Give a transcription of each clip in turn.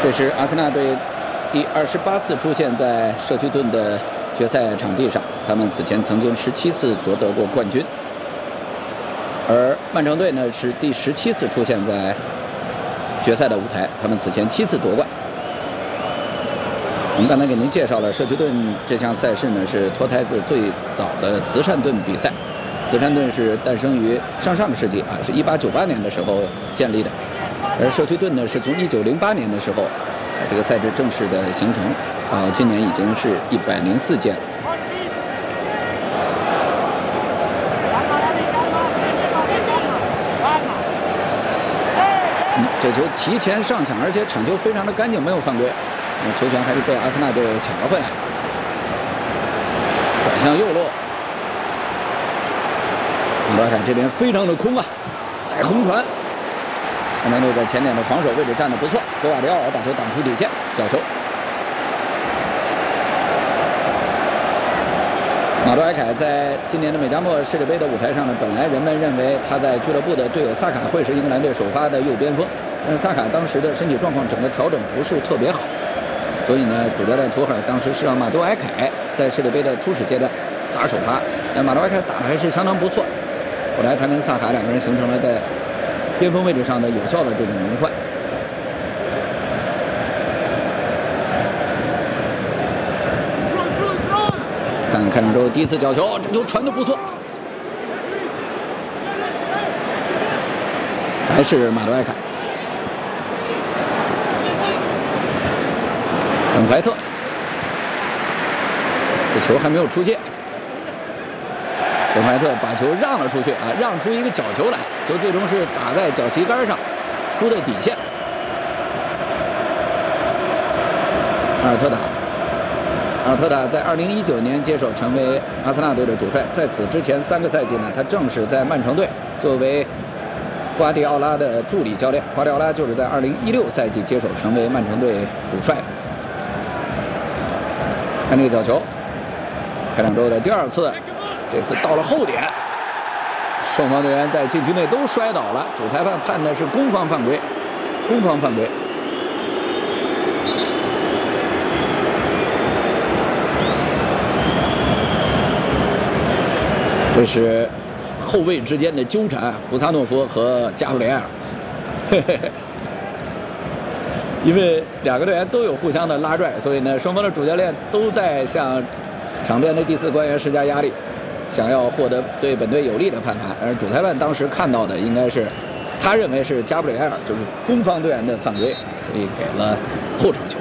这是阿森纳队第28次出现在社区盾的决赛场地上，他们此前曾经17次夺得过冠军。而曼城队呢是第17次出现在决赛的舞台，他们此前7次夺冠。我们刚才给您介绍了社区盾这项赛事呢是脱胎自最早的慈善盾比赛。慈善盾是诞生于上个世纪是1898年的时候建立的，而社区盾呢是从1908年的时候，这个赛制正式的形成，今年已经是104届了。这球提前上抢，而且铲球非常的干净，没有犯规。球权还是被阿森纳队抢了回来，转向右路。马德凯这边非常的空啊，再横传。阿森纳队在前点的防守位置站得不错，格瓦迪奥尔把球挡出底线，角球。马多埃凯在今年的美加墨世界杯的舞台上呢，本来人们认为他在俱乐部的队友萨卡会是英格兰队首发的右边锋，但是萨卡当时的身体状况整个调整不是特别好，所以呢，主教练图赫尔当时是让马多埃凯在世界杯的初始阶段打首发，但马多埃凯打的还是相当不错。后来他跟萨卡两个人形成了在边锋位置上的有效的这种轮换。看开场之后第一次角球，这球传的不错，还是马多埃凯。本怀特，这球还没有出界，本怀特把球让了出去让出一个角球来，球最终是打在脚旗杆上，出的底线。阿尔特塔在2019年接手成为阿森纳队的主帅，在此之前3个赛季呢，他正是在曼城队作为瓜迪奥拉的助理教练。瓜迪奥拉就是在2016赛季接手成为曼城队主帅。看这个角球，开场之后的第2次，这次到了后点，双方队员在禁区内都摔倒了，主裁判判的是攻方犯规，这是后卫之间的纠缠，胡萨诺夫和加布里埃尔，因为2个队员都有互相的拉拽，所以呢，双方的主教练都在向场边的第4官员施加压力，想要获得对本队有利的判罚。而主裁判当时看到的应该是，他认为是加布里埃尔就是攻方队员的犯规，所以给了后场球。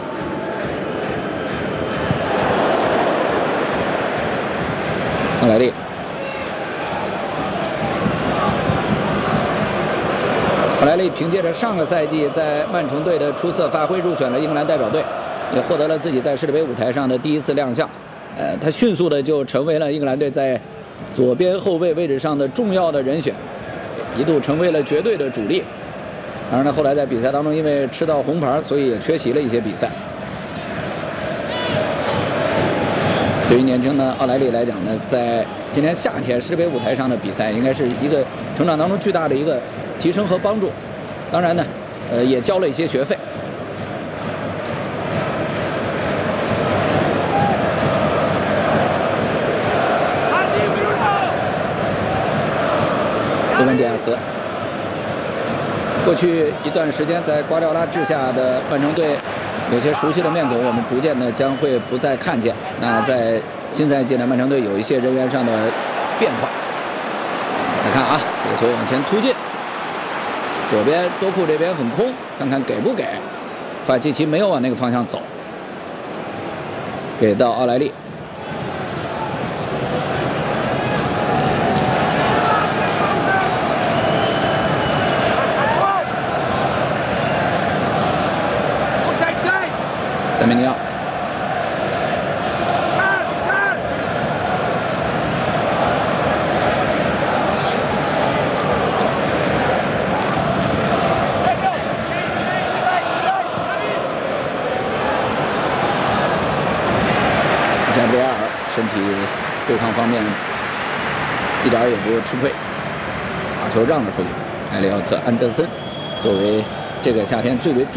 奥莱利。奥莱利凭借着上个赛季在曼城队的出色发挥，入选了英格兰代表队，也获得了自己在世界杯舞台上的第1次亮相。他迅速的就成为了英格兰队在左边后卫位置上的重要的人选，一度成为了绝对的主力。当然呢，后来在比赛当中因为吃到红牌，所以也缺席了一些比赛。对于年轻的奥莱利来讲呢，在今年夏天世界杯舞台上的比赛，应该是一个成长当中巨大的一个提升和帮助。当然呢，也交了一些学费。鲁本·迪亚斯，过去一段时间在瓜迪奥拉治下的曼城队，有些熟悉的面孔，我们逐渐的将会不再看见。那在新赛季呢，曼城队有一些人员上的变化。来看这个球往前突进，左边多库这边很空，看看给不给。帕基奇没有往那个方向走，给到奥莱利。塞梅尼奥，加布里埃尔身体对抗方面一点也不吃亏，把球让了出去。埃利奥特·安德森作为这个夏天最为